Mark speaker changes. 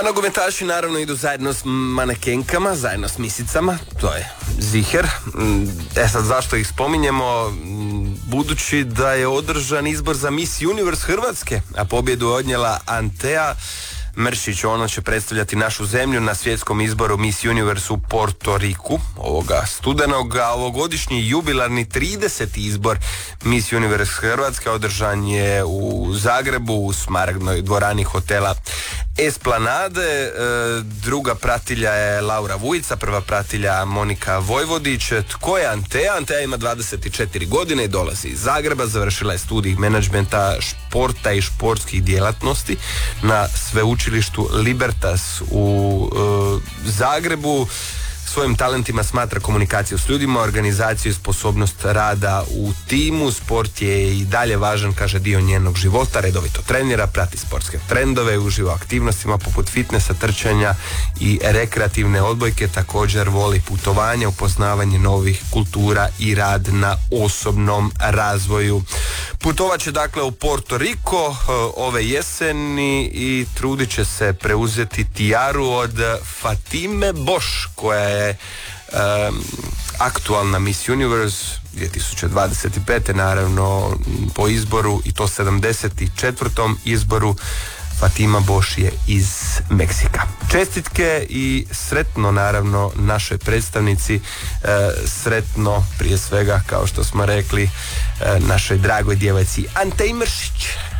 Speaker 1: A nogometaši naravno idu zajedno s manekenkama, zajedno s misicama, to je ziher. Sad zašto ih spominjemo? Budući da je održan izbor za Miss Universe Hrvatske, a pobjedu je odnijela Antea Mršić. Ona će predstavljati našu zemlju na svjetskom izboru Miss Universe u Porto Riku ovoga studenog, a ovogodišnji jubilarni 30. izbor Miss Universe Hrvatske održan je u Zagrebu u smaragdnoj dvorani hotela Esplanade. Druga pratilja je Laura Vujica, prva pratilja Monika Vojvodić. Tko je Antea? Antea ima 24 godine i dolazi iz Zagreba, završila je studij menadžmenta športa i športskih djelatnosti na sveučilištu Libertas u Zagrebu. Svojim talentima smatra komunikaciju s ljudima, organizaciju i sposobnost rada u timu. Sport je i dalje važan, kaže, dio njenog života. Redovito trenira, prati sportske trendove, uživa aktivnostima poput fitnessa, trčanja i rekreativne odbojke. Također voli putovanje, upoznavanje novih kultura i rad na osobnom razvoju. Putovat će dakle u Porto Rico ove jeseni i trudit će se preuzeti tijaru od Fatime Bosch, koja je aktualna Miss Universe 2025. naravno po izboru, i to 74. izboru. Fatima Bosch je iz Meksika. Čestitke i sretno naravno našoj predstavnici, sretno prije svega, kao što smo rekli, našoj dragoj djevojci Antei Mršić.